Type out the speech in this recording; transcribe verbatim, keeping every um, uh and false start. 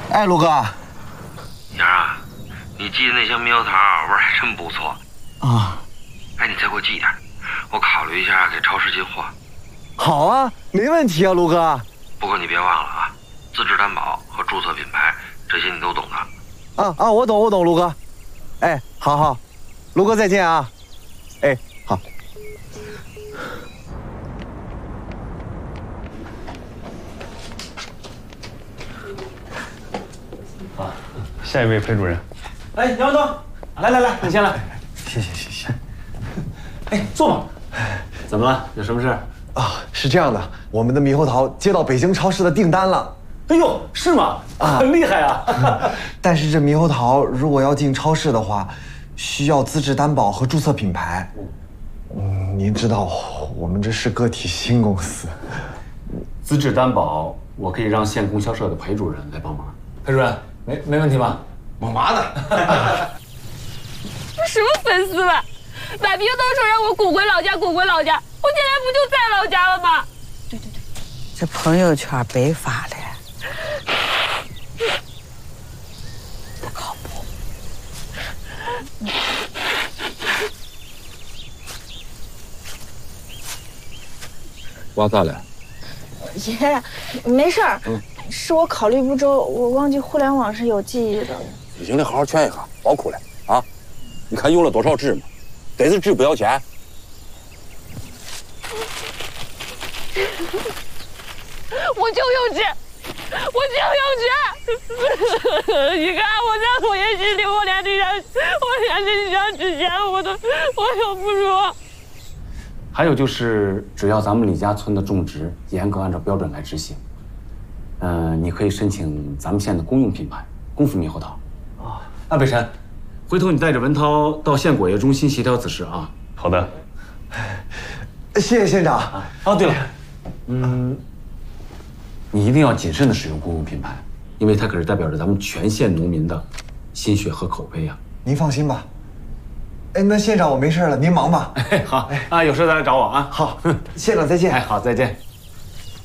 哎，卢哥。 娘啊，你寄的那箱猕猴桃味儿还真不错啊。 哎，你再给我寄一点，我考虑一下给超市进货。 好啊，没问题啊，卢哥。 不过你别忘了啊，资质担保和注册品牌这些你都懂的。 啊啊，我懂我懂，卢哥。哎，好好，卢哥再见啊。哎，好。 好，下一位裴主任。 哎，杨文东，来来来，你先来。 谢谢谢谢。 哎，坐吧。怎么了？有什么事？ 啊，是这样的，我们的猕猴桃接到北京超市的订单了。 哎呦，是吗？啊，很厉害啊！ 但是这猕猴桃如果要进超市的话，需要资质担保和注册品牌。嗯，您知道我们这是个体新公司。 资质担保，我可以让县供销社的裴主任来帮忙。裴主任，没没问题吧？ 忙嘛呢？ 什么粉丝吧？把猕猴桃说让我滚回老家，滚回老家，我现在不就在老家了吗？对对对， 这朋友圈白发了。不靠谱。 挖咋了？ 爷，没事儿，嗯，是我考虑不周，我忘记互联网是有记忆的。 你得好好劝一下，别哭了啊！你看用了多少纸吗？这是纸不要钱。 我就用纸。我就用纸，你看我在作业室里，我连这张，我连这张纸钱我都，我都不说。 还有就是，只要咱们李家村的种植严格按照标准来执行，嗯、呃，你可以申请咱们县的公用品牌“功夫猕猴桃”。啊，那北辰，回头你带着文涛到县果业中心协调此事啊。 好的。 谢谢县长。 啊，哦，对了，嗯。你一定要谨慎地使用公用品牌，因为它可是代表着咱们全县农民的心血和口碑呀。 您放心吧。哎，那县长我没事了，您忙吧。 哎，好，啊，有事再来找我啊。 好，县长再见。 哎，好，再见。